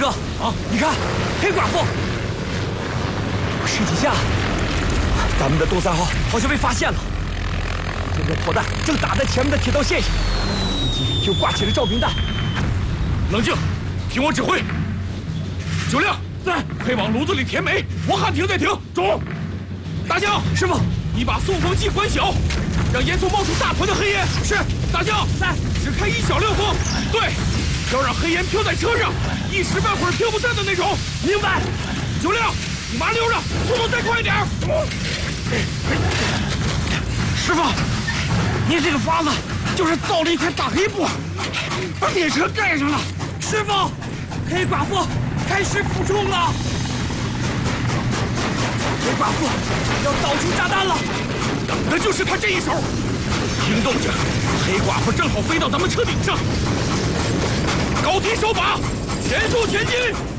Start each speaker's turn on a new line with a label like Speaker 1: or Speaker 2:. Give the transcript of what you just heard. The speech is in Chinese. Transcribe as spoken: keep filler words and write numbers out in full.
Speaker 1: 哥啊，你看，黑寡妇！十几下，咱们的东三号好像被发现了。这个炮弹正打在前面的铁道线上，估计又挂起了照明弹。
Speaker 2: 冷静，听我指挥。九亮在，可以往炉子里填煤，我喊停再停。中。大将，
Speaker 1: 师傅，
Speaker 2: 你把送风器关小，让烟囱冒出大团的黑烟。是，大将在，只开一小溜风。对，要让黑烟飘在车上，一时半会儿飘不散的那种。
Speaker 1: 明白。
Speaker 2: 九亮，你麻溜着，速度再快一点。
Speaker 1: 师傅，您这个法子就是造了一块大黑布，把列车盖上了。师傅，黑寡妇开始俯冲了。黑寡妇要倒出炸弹了，
Speaker 2: 等的就是他这一手。听动静，黑寡妇正好飞到咱们车顶上。高提手把，全速前进。